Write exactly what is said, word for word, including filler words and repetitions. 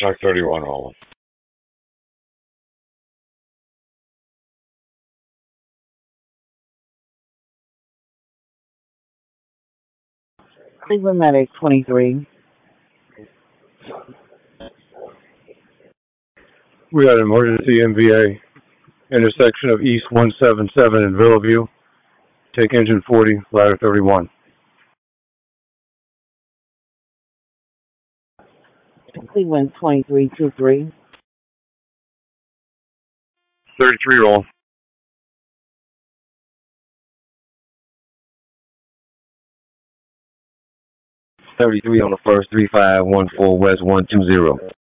Track thirty-one, Roland. Cleveland Medic twenty-three. We had an emergency M V A, intersection of East one seventy-seven and Villaview. Take engine forty, ladder thirty-one. Cleveland twenty-three twenty-three. thirty-three, roll. thirty-three on the first, three five one four West one two zero.